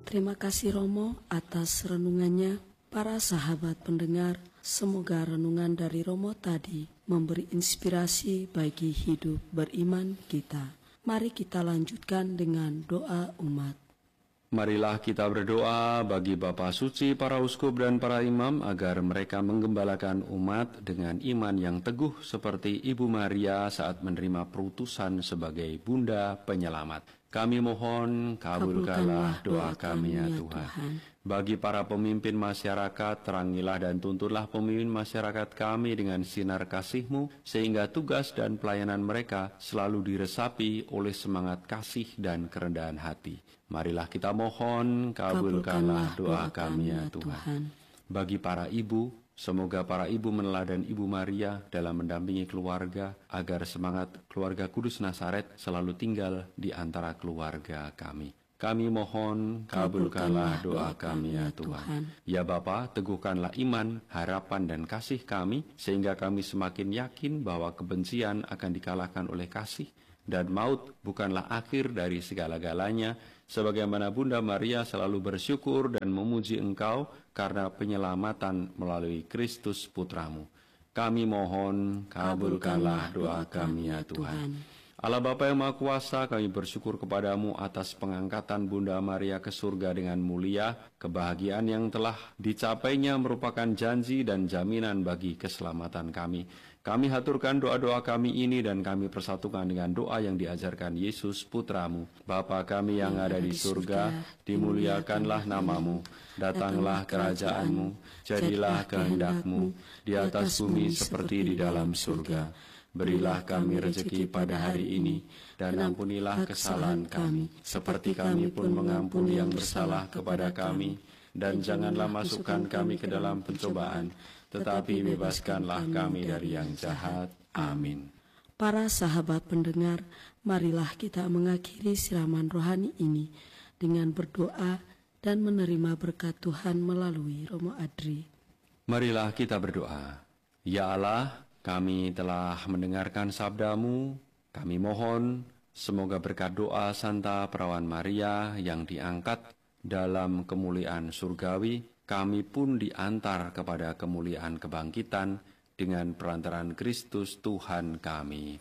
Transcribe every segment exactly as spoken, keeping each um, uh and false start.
Terima kasih Romo atas renungannya. Para sahabat pendengar, semoga renungan dari Romo tadi memberi inspirasi bagi hidup beriman kita. Mari kita lanjutkan dengan doa umat. Marilah kita berdoa bagi Bapa Suci, para uskup dan para imam agar mereka menggembalakan umat dengan iman yang teguh seperti Ibu Maria saat menerima perutusan sebagai Bunda Penyelamat. Kami mohon kabulkanlah doa kami ya Tuhan. Bagi para pemimpin masyarakat, terangilah dan tuntunlah pemimpin masyarakat kami dengan sinar kasih-Mu, sehingga tugas dan pelayanan mereka selalu diresapi oleh semangat kasih dan kerendahan hati. Marilah kita mohon, kabulkanlah doa kami ya Tuhan. Bagi para ibu, semoga para ibu meneladani Ibu Maria dalam mendampingi keluarga, agar semangat keluarga Kudus Nazaret selalu tinggal di antara keluarga kami. Kami mohon, kabulkanlah doa kami ya Tuhan. Ya Bapa, teguhkanlah iman, harapan dan kasih kami, sehingga kami semakin yakin bahwa kebencian akan dikalahkan oleh kasih, dan maut bukanlah akhir dari segala-galanya, sebagaimana Bunda Maria selalu bersyukur dan memuji Engkau karena penyelamatan melalui Kristus Putramu. Kami mohon, kabulkanlah doa kami ya Tuhan. Allah Bapa yang Maha Kuasa, kami bersyukur kepadamu atas pengangkatan Bunda Maria ke surga dengan mulia. Kebahagiaan yang telah dicapainya merupakan janji dan jaminan bagi keselamatan kami. Kami haturkan doa-doa kami ini dan kami persatukan dengan doa yang diajarkan Yesus Putramu. Bapa kami yang ada di surga, dimuliakanlah namamu. Datanglah kerajaanmu, jadilah kehendak-Mu di atas bumi seperti di dalam surga. Berilah kami rezeki pada hari ini, dan ampunilah kesalahan kami, seperti kami pun mengampuni yang bersalah kepada kami. Dan janganlah masukkan kami ke dalam pencobaan, tetapi bebaskanlah kami dari yang jahat. Amin. Para sahabat pendengar, marilah kita mengakhiri siraman rohani ini dengan berdoa dan menerima berkat Tuhan melalui Romo Adri. Marilah kita berdoa. Ya Allah, kami telah mendengarkan sabda-Mu. Kami mohon semoga berkat doa Santa Perawan Maria yang diangkat dalam kemuliaan surgawi, kami pun diantar kepada kemuliaan kebangkitan dengan perantaraan Kristus Tuhan kami.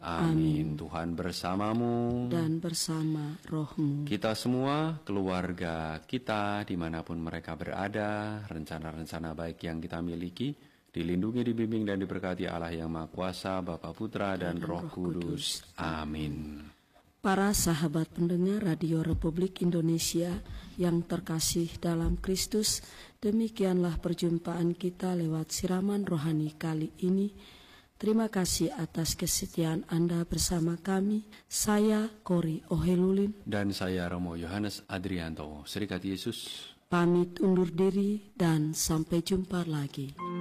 Amin. Amin. Tuhan bersamamu dan bersama rohmu. Kita semua, keluarga kita dimanapun mereka berada, rencana-rencana baik yang kita miliki, dilindungi, dibimbing, dan diberkati Allah yang Maha Kuasa, Bapa, Putra, dan, dan Roh Kudus. Amin. Para sahabat pendengar Radio Republik Indonesia yang terkasih dalam Kristus, demikianlah perjumpaan kita lewat siraman rohani kali ini. Terima kasih atas kesetiaan Anda bersama kami. Saya Kori Ohelulin dan saya Romo Yohanes Adrianto. Serikat Yesus. Pamit undur diri dan sampai jumpa lagi.